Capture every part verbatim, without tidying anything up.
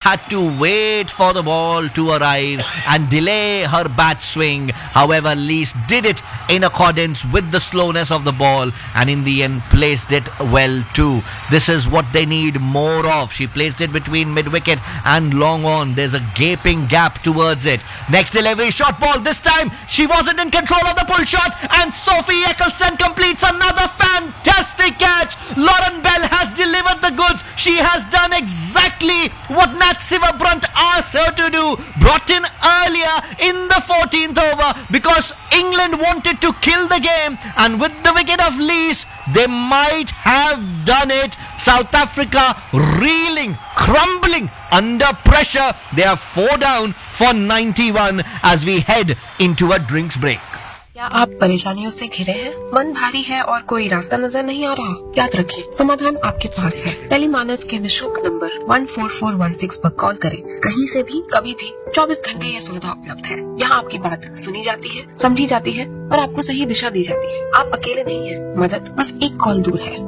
had to wait for the ball to arrive and delay her bat swing. However, Lees did it in accordance with the slowness of the ball and in the end placed it well too. This is what they need more of. She placed it between mid-wicket and long on. There's a gaping gap towards it. Next delivery, short ball. This time she wasn't in control of the pull shot and Sophie Eccleston completes another fantastic catch. Lauren Bell has delivered the goods. She has done exactly what Nat Sciver-Brunt asked her to do. Brought in earlier in the fourteenth over because England wanted to kill the game, and with the wicket of Lees, they might have done it. South Africa reeling, crumbling under pressure. They are four down for ninety-one as we head into a drinks break. क्या आप परेशानियों से घिरे हैं? मन भारी है और कोई रास्ता नजर नहीं आ रहा? याद रखें, समाधान आपके पास है। टेलीमानस के निशुल्क नंबर एक चार चार एक छह पर कॉल करें। कहीं से भी, कभी भी, चौबीस घंटे ये सुविधा उपलब्ध है। यहाँ आपकी बात सुनी जाती है, समझी जाती है और आपको सही दिशा दी जाती है। आप अकेले नहीं हैं, मदद बस एक कॉल दूर है।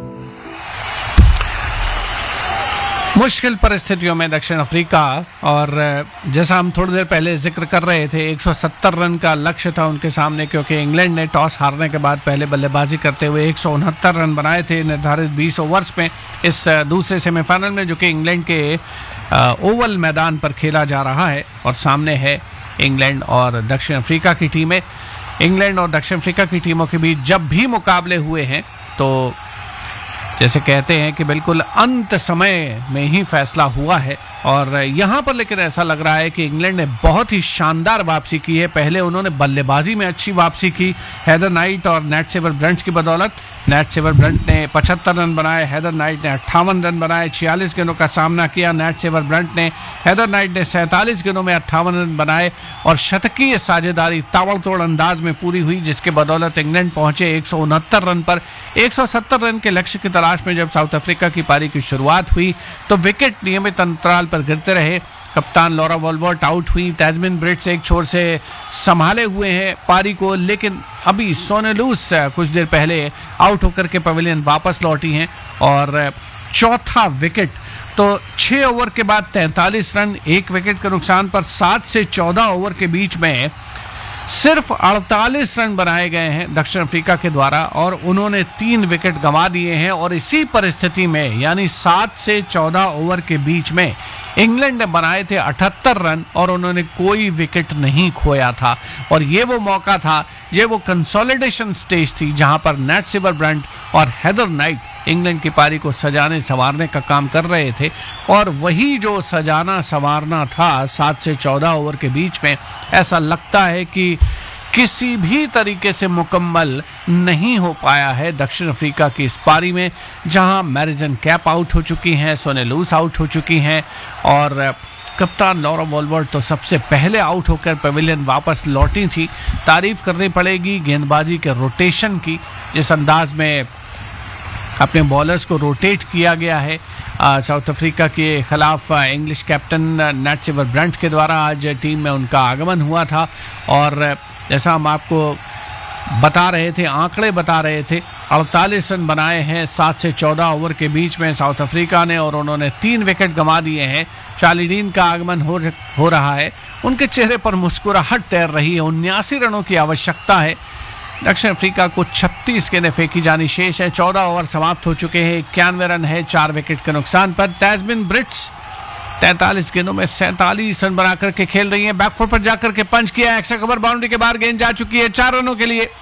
मुश्किल परिस्थितियों में दक्षिण अफ्रीका, और जैसा हम थोड़ी देर पहले जिक्र कर रहे थे, एक सौ सत्तर रन का लक्ष्य था उनके सामने, क्योंकि इंग्लैंड ने टॉस हारने के बाद पहले बल्लेबाजी करते हुए एक सौ उनहत्तर रन बनाए थे निर्धारित बीस ओवर्स में इस दूसरे सेमीफाइनल में, जो कि इंग्लैंड के ओवल मैदान पर खेला जा रहा है। और सामने है इंग्लैंड और दक्षिण अफ्रीका की टीमें। इंग्लैंड और दक्षिण अफ्रीका की टीमों के बीच जब भी मुकाबले हुए हैं तो जैसे कहते हैं कि बिल्कुल अंत समय में ही फैसला हुआ है। और यहाँ पर लेकिन ऐसा लग रहा है कि इंग्लैंड ने बहुत ही शानदार वापसी की है। पहले उन्होंने बल्लेबाजी में अच्छी वापसी की हेदर नाइट और नैट सेवर-ब्रंट की बदौलत। नैट सेवर-ब्रंट ने पचहत्तर रन बनाए, हेदर नाइट ने अट्ठावन रन बनाए। छियालीस गेंदों का सामना किया नैट सेवर-ब्रंट ने, हेदर नाइट ने सैंतालीस गेंदों में अट्ठावन रन बनाए और शतकीय साझेदारी ताबड़तोड़ अंदाज में पूरी हुई, जिसके बदौलत इंग्लैंड पहुंचे एक सौ उनहत्तर रन पर। एक सौ सत्तर रन के लक्ष्य की तलाश में जब साउथ अफ्रीका की पारी की शुरुआत हुई तो विकेट नियमित अंतराल पर गिरते रहे। कप्तान लॉरा वॉल्बर्ट आउट हुई, तैजमिन ब्रिट्स एक छोर से संभाले हुए हैं पारी को, लेकिन अभी सोनेलूस कुछ देर पहले आउट होकर के पवेलियन वापस लौटी हैं। और चौथा विकेट तो छह ओवर के बाद तैंतालीस रन, एक विकेट के नुकसान पर सात से चौदह ओवर के बीच में सिर्फ अड़तालीस रन बनाए गए हैं दक्षिण अफ्रीका के द्वारा और उन्होंने तीन विकेट गंवा दिए हैं। और इसी परिस्थिति में यानी सात से चौदह ओवर के बीच में इंग्लैंड ने बनाए थे अठहत्तर रन और उन्होंने कोई विकेट नहीं खोया था। और ये वो मौका था, ये वो कंसोलिडेशन स्टेज थी जहां पर नैट सेवर-ब्रंट और हेदर नाइट इंग्लैंड की पारी को सजाने संवारने का काम कर रहे थे। और वही जो सजाना संवारना था सात से चौदह ओवर के बीच में, ऐसा लगता है कि किसी भी तरीके से मुकम्मल नहीं हो पाया है दक्षिण अफ्रीका की इस पारी में, जहां मैरिजन कैप आउट हो चुकी हैं, सोनेलूस आउट हो चुकी हैं और कप्तान लॉरा वॉल्बर्ट तो सबसे पहले आउट होकर पवेलियन वापस लौटी थी। तारीफ करनी पड़ेगी गेंदबाजी के रोटेशन की, जिस अंदाज में अपने बॉलर्स को रोटेट किया गया है साउथ अफ्रीका के खिलाफ। इंग्लिश कैप्टन नैट सेवर-ब्रंट के द्वारा आज टीम में उनका आगमन हुआ था और जैसा हम आपको बता रहे थे, आंकड़े बता रहे थे, अड़तालीस रन बनाए हैं सात से चौदह ओवर के बीच में साउथ अफ्रीका ने और उन्होंने तीन विकेट गंवा दिए हैं। चार्ली डीन का आगमन हो हो रहा है, उनके चेहरे पर मुस्कुराहट तैर रही है। उन्यासी रनों की आवश्यकता है। दक्षिण अफ्रीका को छत्तीस गेंदें फेंकी जानी शेष है। चौदह ओवर समाप्त हो चुके हैं, इक्यानवे रन है चार विकेट के नुकसान पर। तैजमिन ब्रिट्स तैंतालीस गेंदों में सैंतालीस रन बना करके खेल रही है। बैकफुट पर जाकर के पंच किया, एक्स्ट्रा कवर बाउंड्री के बाहर गेंद जा चुकी है चार रनों के लिए।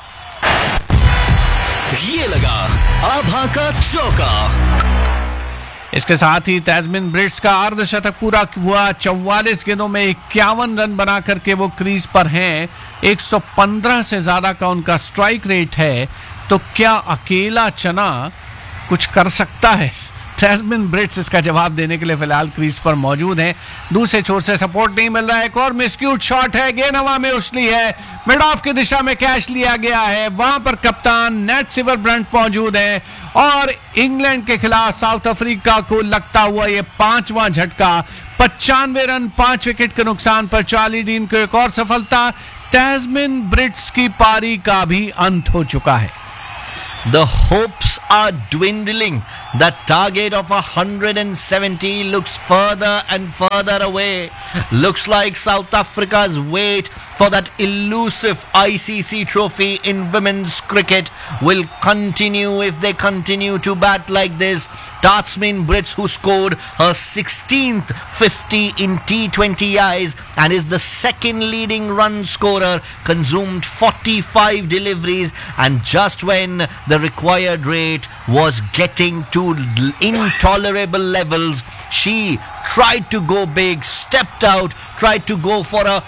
ये लगा आभा का चौका। इसके साथ ही तैजमिन ब्रिट्स का अर्धशतक पूरा हुआ। चौवालीस गेंदों में इक्यावन रन बना करके वो क्रीज पर हैं। एक सौ पंद्रह से ज्यादा का उनका स्ट्राइक रेट है। तो क्या अकेला चना कुछ कर सकता है? तैजमिन ब्रिट्स इसका जवाब देने के लिए फिलहाल क्रीज पर मौजूद हैं। दूसरे छोर से सपोर्ट नहीं मिल रहा है। एक और मिसक्यूट शॉट है, गेंद हवा में उछली है, मिड ऑफ की दिशा में कैच लिया गया है। वहां पर कप्तान नैट सेवर-ब्रंट मौजूद है और इंग्लैंड के खिलाफ साउथ अफ्रीका को लगता हुआ ये पांचवां झटका। पचानवे रन पांच विकेट के नुकसान पर चार्ली डीन को एक और सफलता। तैजमिन ब्रिट्स की पारी का भी अंत हो चुका है। the hopes are dwindling. The target of one hundred seventy looks further and further away. Looks like South Africa's wait for that elusive I C C trophy in women's cricket will continue if they continue to bat like this. Tasmin Brits, who scored her sixteenth fifty in T twenty Is and is the second leading run scorer, consumed forty-five deliveries, and just when the required rate was getting to intolerable levels, she tried to go big, stepped out, tried to go for a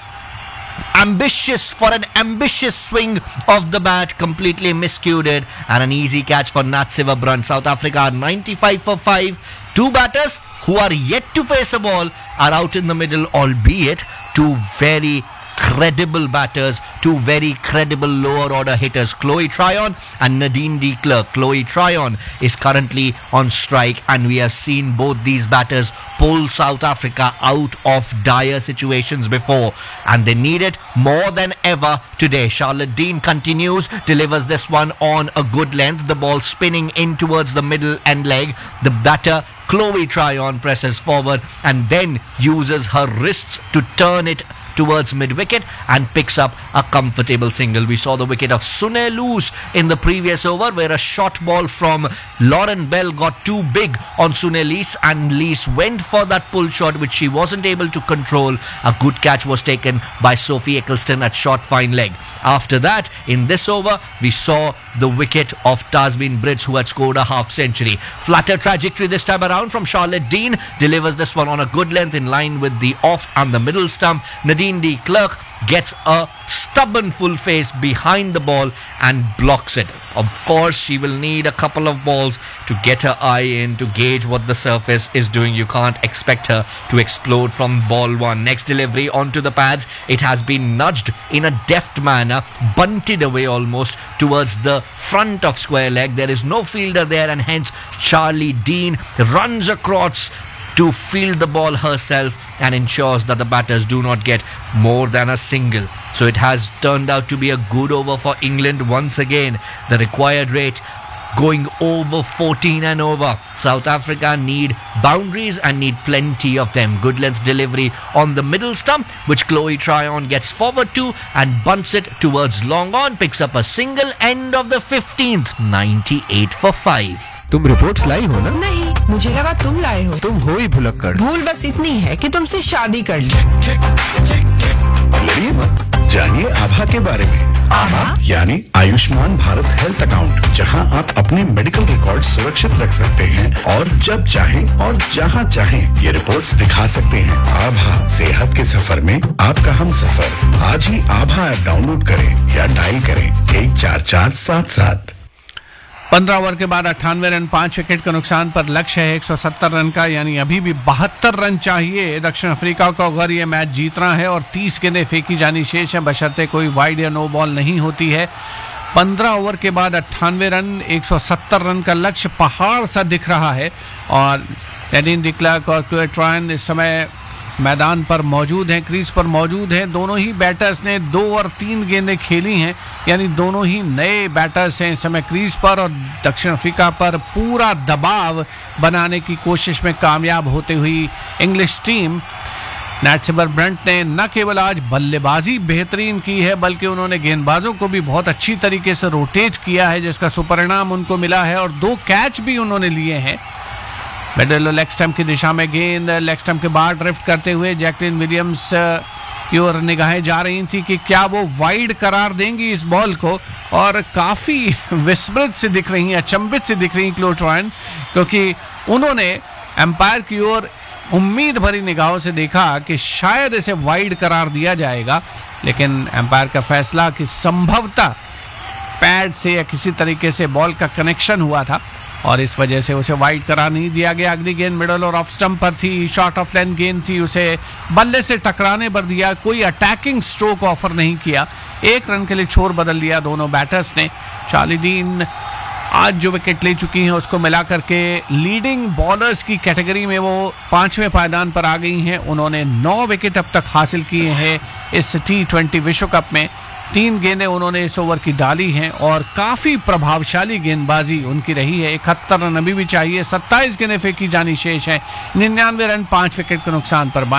ambitious for an ambitious swing of the bat, completely miscued it, and an easy catch for Natsiva Brunt. South Africa are ninety-five for five. Two batters who are yet to face a ball are out in the middle, albeit two very credible batters, two very credible lower order hitters, Chloe Tryon and Nadine de Klerk. Chloe Tryon is currently on strike, and we have seen both these batters pull South Africa out of dire situations before, and they need it more than ever today. Charlotte Dean continues, delivers this one on a good length, the ball spinning in towards the middle end leg. The batter Chloe Tryon presses forward and then uses her wrists to turn it towards mid-wicket and picks up a comfortable single. We saw the wicket of Sunay Loose in the previous over, where a short ball from Lauren Bell got too big on Sunay Lees, and Lees went for that pull shot which she wasn't able to control. A good catch was taken by Sophie Eccleston at short fine leg. After that, in this over, we saw the wicket of Tasmin Brits, who had scored a half century. Flatter trajectory this time around from Charlotte Dean, delivers this one on a good length in line with the off and the middle stump. Nadine de Klerk gets a stubborn full face behind the ball and blocks it. Of course, she will need a couple of balls to get her eye in, to gauge what the surface is doing. You can't expect her to explode from ball one. Next delivery onto the pads. It has been nudged in a deft manner, bunted away almost towards the front of square leg. There is no fielder there, and hence Charlie Dean runs across to field the ball herself and ensures that the batters do not get more than a single. So it has turned out to be a good over for England once again. The required rate going over fourteen and over. South Africa need boundaries and need plenty of them. Good length delivery on the middle stump, which Chloe Tryon gets forward to and bunts it towards long on, picks up a single. End of the fifteenth, ninety-eight for five. तुम reports लाई हो ना? नहीं, मुझे लगा तुम लाए हो। तुम हो ही भुलक्कड़। भूल बस इतनी है कि तुमसे शादी कर ली। लड़िए मत, जानिए आभा के बारे में। आभा यानी आयुष्मान भारत हेल्थ अकाउंट, जहां आप अपने मेडिकल रिकॉर्ड सुरक्षित रख सकते हैं और जब चाहें और जहां चाहें ये रिपोर्ट्स दिखा सकते हैं। आभा, सेहत के सफर में आपका हम सफर। आज ही आभा ऐप डाउनलोड करें या डायल करें एक चार चार सात सात। पंद्रह ओवर के बाद अट्ठानवे रन, पांच विकेट के नुकसान पर लक्ष्य है एक सौ सत्तर रन का, यानी अभी भी बहत्तर रन चाहिए दक्षिण अफ्रीका को अगर ये मैच जीतना है, और तीस गेंदें फेंकी जानी शेष है बशर्ते कोई वाइड या नो बॉल नहीं होती है। पंद्रह ओवर के बाद अट्ठानवे रन, एक सौ सत्तर रन का लक्ष्य पहाड़ सा दिख रहा है, और नैडीन डी क्लर्क और क्लोए ट्रायन इस समय मैदान पर मौजूद हैं, क्रीज पर मौजूद हैं। दोनों ही बैटर्स ने दो और तीन गेंदें खेली हैं, यानी दोनों ही नए बैटर्स हैं इस समय क्रीज पर, और दक्षिण अफ्रीका पर पूरा दबाव बनाने की कोशिश में कामयाब होते हुई इंग्लिश टीम। नैट्सिवा ब्रंट ने न केवल आज बल्लेबाजी बेहतरीन की है, बल्कि उन्होंने गेंदबाजों को भी बहुत अच्छी तरीके से रोटेट किया है, जिसका सुपरिणाम उनको मिला है, और दो कैच भी उन्होंने लिए हैं। मिडिल लेग स्टंप की दिशा में गेंद लेग स्टंप के बाहर ड्रिफ्ट करते हुए जैकलिन विलियम्स की ओर निगाहें जा रही थी कि क्या वो वाइड करार देंगी इस बॉल को, और काफ़ी विस्मृत से दिख रही हैं, अचंभित से दिख रही हैं क्लोए ट्रायन, क्योंकि उन्होंने एम्पायर की ओर उम्मीद भरी निगाहों से देखा कि शायद इसे वाइड करार दिया जाएगा, लेकिन एम्पायर का फैसला कि संभवतः पैड से या किसी तरीके से बॉल का कनेक्शन हुआ था और इस वजह से उसे वाइड करार नहीं दिया गया। अगली गेंद मिडल और ऑफ स्टंप पर थी, शॉर्ट ऑफ लेंथ गेंद थी, उसे बल्ले से टकराने पर दिया, कोई अटैकिंग स्ट्रोक ऑफर नहीं किया, एक रन के लिए छोर बदल लिया दोनों बैटर्स ने। चार्ली डीन आज जो विकेट ले चुकी हैं उसको मिलाकर के लीडिंग बॉलर्स की कैटेगरी में वो पांचवें पायदान पर आ गई हैं। उन्होंने नौ विकेट अब तक हासिल किए हैं इस टी ट्वेंटी विश्व कप में। तीन गेंदें उन्होंने इस ओवर की डाली हैं और काफी प्रभावशाली गेंदबाजी उनकी रही है। इकहत्तर रन अभी भी चाहिए, सत्ताईस गेंदें फेंकी जानी शेष है, निन्यानवे रन पांच विकेट के नुकसान पर।